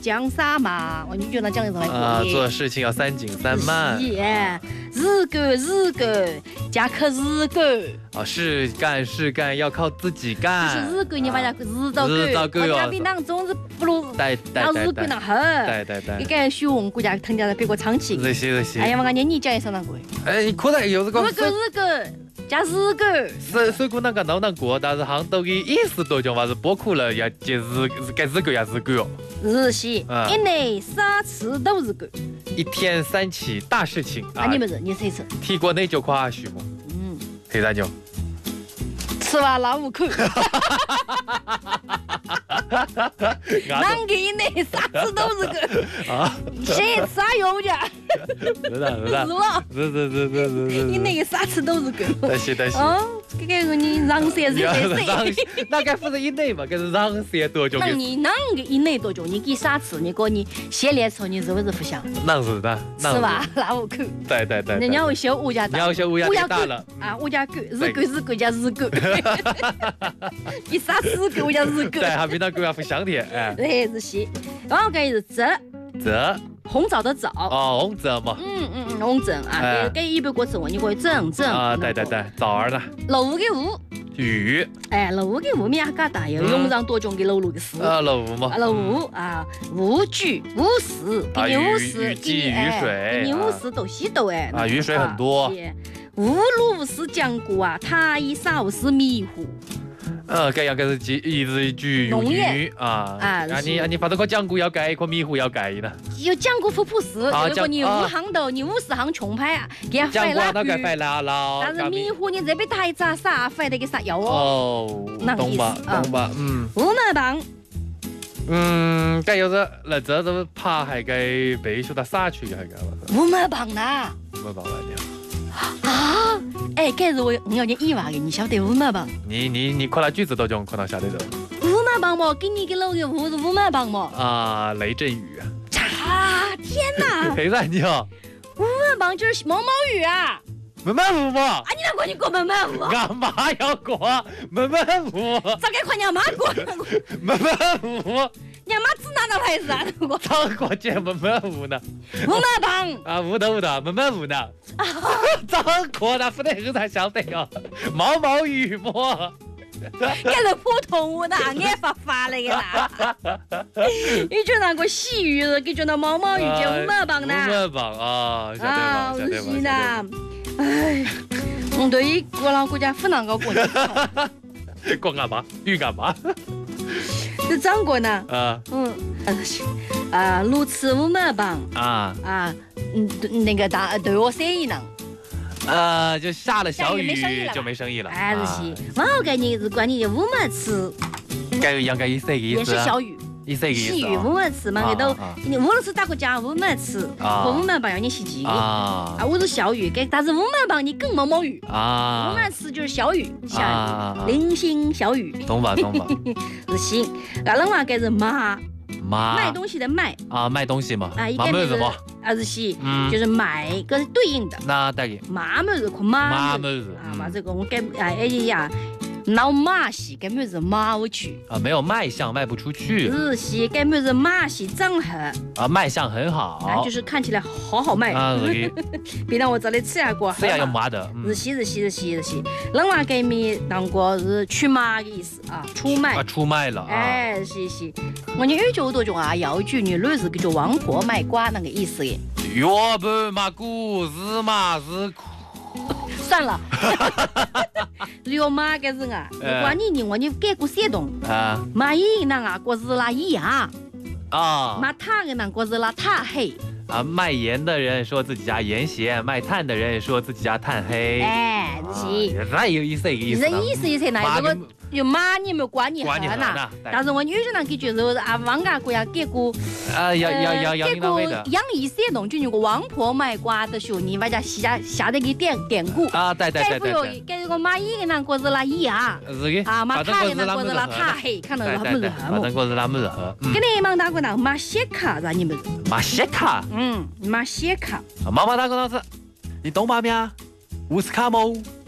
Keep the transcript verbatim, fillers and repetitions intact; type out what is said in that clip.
江山嘛，我你就那讲一种来啊， 过做事情要三紧三慢。 是哎，日干日干，家可日干。 啊，是干是干要靠自己干。 就是日干，你把家日照干， 日照干我家比当总是不如对对那对对日干那好。 对对对。 你感觉许文国家腾家在别个唱起。 这些这些。 哎呀，我讲你讲一声那个。 哎，你可能有这个。 日干日干。加日干， 水水果那个都能过，但是杭州的意思多讲嘛是包括了要接日该日干要日干哦。 日系，一年三次都日干。 一天三起大事情啊！你们是你谁吃？ 提过那句话许么？ 嗯， 黑大牛。 吃完拉五口。啷个一年啥子都是个啊？谁啥用的？ 是的，是的，是是是是是是。 一年啥子都是个。 对是对是。 哦，这个你让谁谁谁？ 那该不是一年嘛？该是让谁多久？ 那你啷个一年多久？你给啥吃？你给你洗脸时候你是不是不想？ 那是的， 是吧？拉五口。 对对对。 人家会修物价大。 你要修物价大了啊！物价高，日干日干加日干。你啥日干我叫日干。 对，还比那个要不香甜哎。 对，是西。然后该是泽。 泽。 红枣的枣。 哦，红枣嘛。 嗯嗯嗯，红枣啊，给给一般国词你可以正正。 啊，对对对，枣儿呢。 路的路。 雨。 哎，路的路面还嘎大，有涌上多种给路路的事。 啊，路嘛。 路啊，雾聚雾时，给你雾时， 雨季雨水， 给你雾时都西都哎。 啊，雨水很多。 雾露是讲过啊，他一少是迷糊。 呃，这样该是一字一句有语啊啊！你你反正可讲过要改，可迷糊要改呢。 有讲过富朴实，如果你五行头，你五十行穷派啊，给他讲过那个废了了。 但是迷糊你这边太咋啥，废得给啥药哦？哦，懂吧懂吧，嗯。 五毛棒。 嗯，该有是那这都爬还该背出到啥去还该了？ 五毛棒呐！ 五毛棒来的。 啊！哎，这是我我有点意外的，你晓得五毛棒？ 你你你看那句子都讲，可能晓得的。 五毛棒么？给你给老的五是五毛棒么？ 啊，雷阵雨。 啊！天哪！ 黑人你好。 五毛棒就是毛毛雨啊！ 门门户嘛？啊， 你哪过你过门门户？ 俺妈要过门门户。 咋该快你妈过？ 门门户。 你妈指哪个牌子啊？ 我早过节门门户呢。 五毛棒。 啊，屋头屋头门门户呢。早过那不得很才晓得哟。毛毛雨么？ 这是普通话的，俺发发那个啦。你觉得那个细雨是给觉得毛毛雨叫五毛棒呢？ 五毛棒啊，晓得吧？晓得吧？ 是呐，哎，我对于国老国家不能够过年。 过干嘛？雨干嘛？ 是长过呢。 啊。 嗯。啊，如此五毛棒。 啊。 啊，嗯，那个大对我生意呢。 呃，就下了小雨就没生意了。 哎，是是。往后概念是管你五毛吃。 该应该意思个意思。 也是小雨。 意思个意思。 细雨五毛吃嘛，那都你无论是打个架五毛吃，和五毛棒要你袭击。啊。啊，我是小雨，给但是五毛棒你更毛毛雨。啊。五毛吃就是小雨，下雨，零星小雨。 懂吧懂吧。 是行，那人话该是卖。 卖卖东西的卖啊，卖东西嘛， 啊， 卖么子嘛， 啊是西，就是买跟对应的。 那大概卖么子和卖么子啊，嘛这个我该哎哎呀，闹马戏根本是卖不去啊，没有卖相卖不出去。 日系根本是马戏长很啊，卖相很好， 就是看起来好好卖啊。别让我这里吃下过， 吃下要麻的。 日系日系日系日系，人话给米当过是出卖的意思啊，出卖啊，出卖了。 哎，是是。我你有句多种啊，有句女类是叫做王婆卖瓜那个意思耶。 月半嘛故事嘛是苦。 算了，六妈个人啊，不管你你我你改过山东啊，马伊那啊过是拉一样啊，马塔个那过是拉塔黑啊，卖盐的人说自己家盐咸，卖炭的人说自己家炭黑。 哎，是， 那有意思一个意思。 人意思意思那这个。有马你没管你很呐，但是我女生呢，给觉得啊，王家国呀，给个啊，要要要要给个养义山东，就那个王婆卖瓜的时候，你把家下下得给典典故啊，对对对对对， 给个马伊个那个是拉一啊， 是的啊，马塔个那个是拉塔黑，看到他们是什么？ 反正个是那么热和。 给你忙大个那马歇卡让你们马歇卡， 嗯，马歇卡， 妈妈大个老师，你懂吗？咩？乌斯卡么？